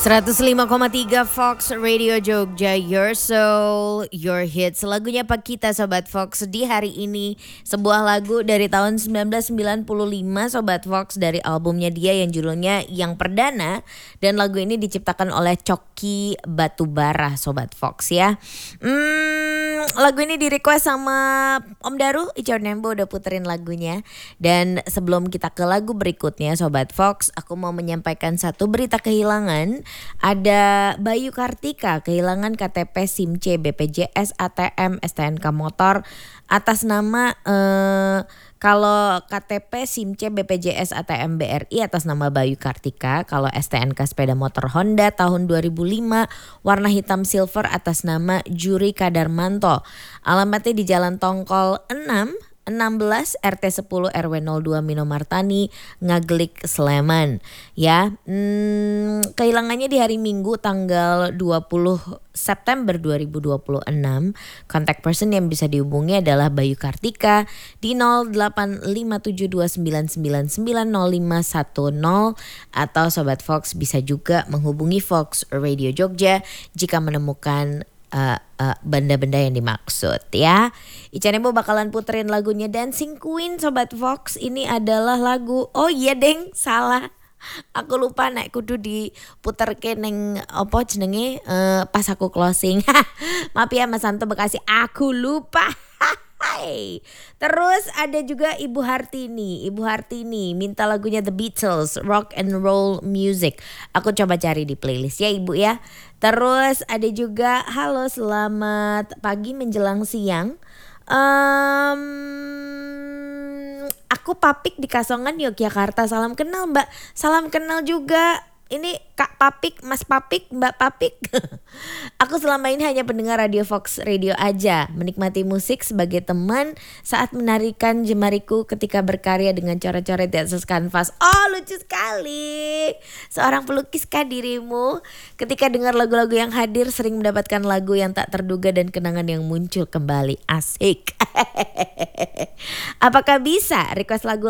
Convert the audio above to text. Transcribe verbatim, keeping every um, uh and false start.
seratus lima koma tiga Fox Radio Jogja, Your Soul, Your Hits. Lagunya Pak Kita Sobat Fox di hari ini. Sebuah lagu dari tahun sembilan belas sembilan puluh lima Sobat Fox, dari albumnya dia yang judulnya Yang Perdana. Dan lagu ini diciptakan oleh Coki Batubara Sobat Fox ya. Hmm, lagu ini di request sama Om Daru, Icor Nembo udah puterin lagunya. Dan sebelum kita ke lagu berikutnya Sobat Fox, aku mau menyampaikan satu berita kehilangan. Ada Bayu Kartika kehilangan K T P, SIM C, B P J S, A T M, S T N K motor atas nama eh, kalau K T P, SIM C, B P J S, A T M, B R I atas nama Bayu Kartika. Kalau S T N K sepeda motor Honda tahun dua ribu lima warna hitam silver atas nama Juri Kadarmanto. Alamatnya di Jalan Tongkol enam enam belas R T sepuluh R W nol dua Minomartani, Ngaglik, Sleman. Ya, hmm, kehilangannya di hari Minggu tanggal dua puluh September dua ribu dua puluh enam. Contact person yang bisa dihubungi adalah Bayu Kartika di nol delapan lima tujuh dua sembilan sembilan sembilan nol lima satu nol, atau Sobat Fox bisa juga menghubungi Fox Radio Jogja jika menemukan Uh, uh, benda-benda yang dimaksud ya. Ica Nembo bakalan puterin lagunya Dancing Queen Sobat Fox. Ini adalah lagu, oh iya deng, salah. Aku lupa nek kudu diputer ke neng opo jenenge uh, pas aku closing. Maaf ya Mas Santo Bekasi, aku lupa. Hai. Terus ada juga Ibu Hartini. Ibu Hartini minta lagunya The Beatles, Rock and Roll Music. Aku coba cari di playlist ya Ibu ya. Terus ada juga halo selamat pagi menjelang siang. Um, aku Papik di Kasongan Yogyakarta. Salam kenal Mbak. Salam kenal juga. Ini Kak Papik, Mas Papik, Mbak Papik. Aku selama ini hanya pendengar Radio Fox Radio aja, menikmati musik sebagai teman saat menarikan jemariku ketika berkarya dengan coret-coret di atas kanvas. Oh lucu sekali. Seorang pelukis kah dirimu? Ketika dengar lagu-lagu yang hadir sering mendapatkan lagu yang tak terduga dan kenangan yang muncul kembali. Asik. Apakah bisa request lagu